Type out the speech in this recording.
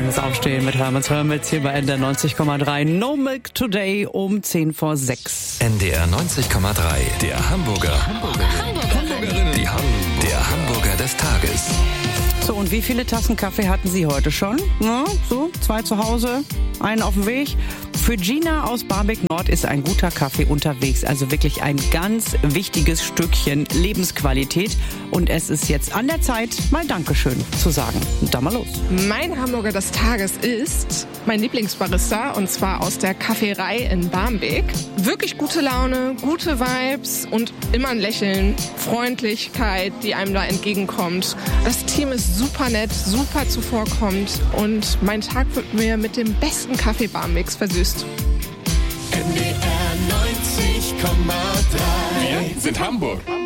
Langes Aufstehen mit Hermanns Hörmitz hier bei NDR 90,3. No Milk Today um 6:10. NDR 90,3, der Hamburgerin. Der Hamburger des Tages. So, und wie viele Tassen Kaffee hatten Sie heute schon? Ja, so, 2 zu Hause, einen auf dem Weg. Für Gina aus Barmbek Nord ist ein guter Kaffee unterwegs. Also wirklich ein ganz wichtiges Stückchen Lebensqualität. Und es ist jetzt an der Zeit, mal Dankeschön zu sagen. Und da mal los. Mein Hamburger des Tages ist mein Lieblingsbarista, und zwar aus der Kaffeerei in Barmbek. Wirklich gute Laune, gute Vibes und immer ein Lächeln, Freundlichkeit, die einem da entgegenkommt. Das Team ist super nett, super zuvorkommend und mein Tag wird mir mit dem besten Kaffee Barmbeks versüßt. NDR 90,3. Wir sind Hamburg.